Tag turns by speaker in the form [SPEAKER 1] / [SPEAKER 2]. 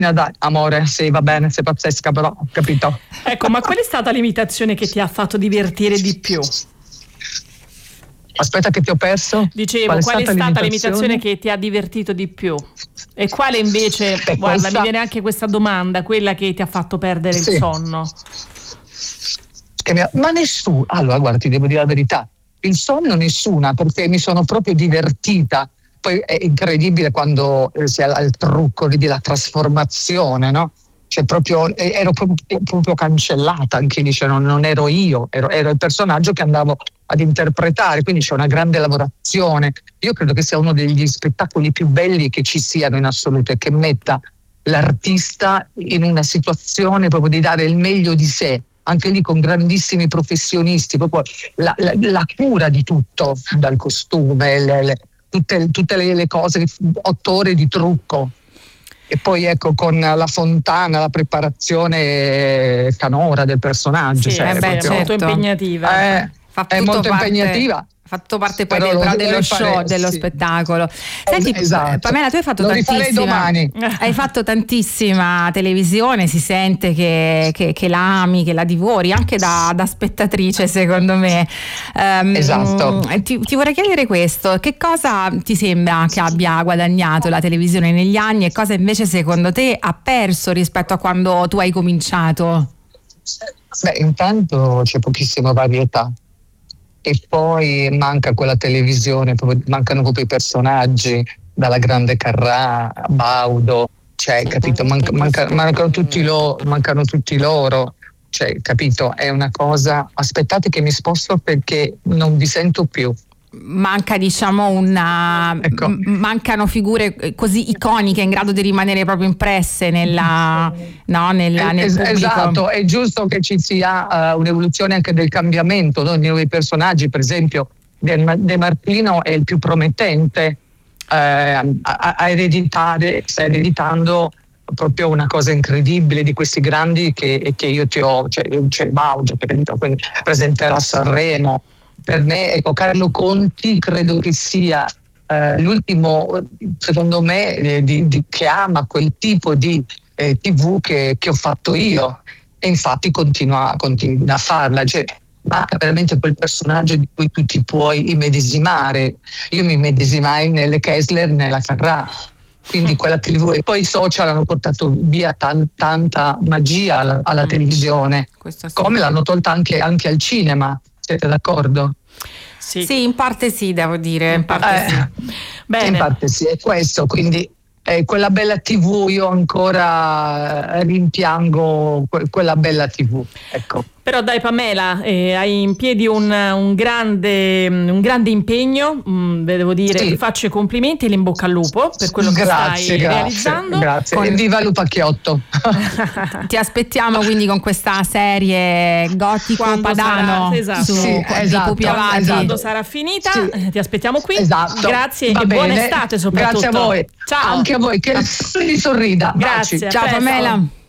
[SPEAKER 1] No, dai, amore, sì, va bene, sei pazzesca, però ho capito.
[SPEAKER 2] Ecco, ma qual è stata l'imitazione che ti ha fatto divertire di più?
[SPEAKER 1] Aspetta che ti ho perso.
[SPEAKER 2] Dicevo, qual è stata l'imitazione che ti ha divertito di più? E quale invece, guarda, mi viene anche questa domanda, quella che ti ha fatto perdere il sonno?
[SPEAKER 1] Ma nessuno, allora guarda, ti devo dire la verità, il sonno nessuna, perché mi sono proprio divertita. Poi è incredibile quando si ha il trucco della trasformazione, no? Cioè ero proprio cancellata anche lì, cioè non ero io, ero il personaggio che andavo ad interpretare, quindi c'è una grande lavorazione. Io credo che sia uno degli spettacoli più belli che ci siano in assoluto, e che metta l'artista in una situazione proprio di dare il meglio di sé, anche lì con grandissimi professionisti, proprio la cura di tutto, dal costume, tutte le cose, 8 ore di trucco. E poi ecco, con la fontana, la preparazione canora del personaggio.
[SPEAKER 2] Sì,
[SPEAKER 1] cioè,
[SPEAKER 2] è molto impegnativa.
[SPEAKER 1] È molto impegnativa.
[SPEAKER 3] Fatto parte poi però dello show, dello spettacolo. Senti,
[SPEAKER 1] esatto.
[SPEAKER 3] Pamela, tu hai fatto
[SPEAKER 1] domani.
[SPEAKER 3] Hai fatto tantissima televisione, si sente che la ami, che la divori, anche da spettatrice, secondo me.
[SPEAKER 1] Esatto.
[SPEAKER 3] Ti vorrei chiedere questo: che cosa ti sembra che abbia guadagnato la televisione negli anni e cosa invece secondo te ha perso rispetto a quando tu hai cominciato?
[SPEAKER 1] Beh, intanto c'è pochissima varietà. E poi manca quella televisione, mancano proprio i personaggi, dalla grande Carrà a Baudo, cioè, capito? Mancano tutti loro, cioè, capito? È una cosa. Aspettate che mi sposto perché non vi sento più.
[SPEAKER 3] Manca, diciamo, mancano figure così iconiche in grado di rimanere proprio impresse nel pubblico.
[SPEAKER 1] Esatto, è giusto che ci sia un'evoluzione anche del cambiamento, no? Di nuovi personaggi. Per esempio De Martino è il più promettente a ereditare, sta ereditando proprio una cosa incredibile di questi grandi che io ti ho, c'è Baudo, quindi presenterà a Sanremo. Per me, ecco, Carlo Conti credo che sia l'ultimo, secondo me, che ama quel tipo di TV che ho fatto io, e infatti continua a farla. Cioè, manca veramente quel personaggio di cui tu ti puoi immedesimare. Io mi immedesimai nelle Kessler, nella Carrà, quindi quella TV, e poi i social hanno portato via tanta magia alla televisione, come l'hanno tolta anche al cinema. Siete d'accordo?
[SPEAKER 3] Sì, in parte sì, devo dire. In parte sì.
[SPEAKER 2] Bene.
[SPEAKER 1] In parte sì, è questo, quindi quella bella TV, io ancora rimpiango quella bella TV, ecco.
[SPEAKER 2] Però dai Pamela, hai in piedi un grande impegno, devo dire,
[SPEAKER 1] sì.
[SPEAKER 2] Ti faccio i complimenti e l'in bocca al lupo per quello che stai realizzando.
[SPEAKER 1] Grazie, e viva Lupacchiotto.
[SPEAKER 3] Ti aspettiamo quindi con questa serie gotico
[SPEAKER 2] quando
[SPEAKER 3] padano
[SPEAKER 2] sarà,
[SPEAKER 3] Pupi Avati.
[SPEAKER 2] Quando sarà finita, ti aspettiamo qui.
[SPEAKER 1] Esatto.
[SPEAKER 2] Grazie e
[SPEAKER 1] bene.
[SPEAKER 2] Buona estate soprattutto.
[SPEAKER 1] Grazie a voi.
[SPEAKER 2] Ciao.
[SPEAKER 1] Anche a voi, che vi sorrida.
[SPEAKER 2] Grazie.
[SPEAKER 3] Ciao Pamela.